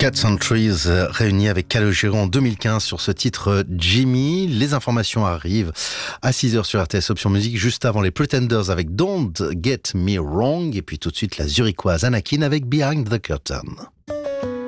Cats and Trees réunis avec Calogero en 2015 sur ce titre Jimmy. Les informations arrivent à 6h sur RTS Option Musique, juste avant les Pretenders avec Don't Get Me Wrong, et puis tout de suite la zurichoise Anakin avec Behind the Curtain.